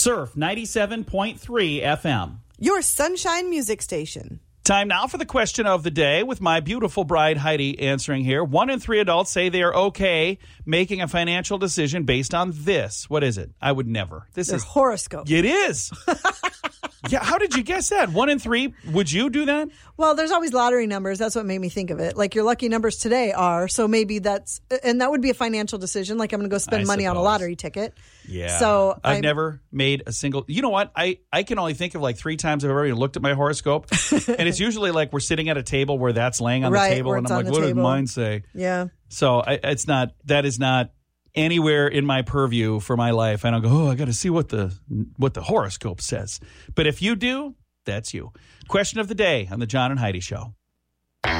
Surf 97.3 FM. Your sunshine music station. Time now for the question of the day with my beautiful bride Heidi answering here. 1 in 3 adults say they are okay making a financial decision based on this. What is it? I would never. Their horoscope. It is. Yeah, how did you guess that? 1 in 3? Would you do that? Well, there's always lottery numbers. That's what made me think of it. Like your lucky numbers today are, so maybe that's, and that would be a financial decision. Like I'm going to go spend money on a lottery ticket. Yeah. So I've never made a single, you know what? I can only think of like 3 times I've already looked at my horoscope. And it's usually like we're sitting at a table where that's laying on the table. And I'm like, what did mine say? Yeah. So that is not anywhere in my purview for my life. I don't go, I got to see what the horoscope says. But if you do, that's you. Question of the day on the John and Heidi Show.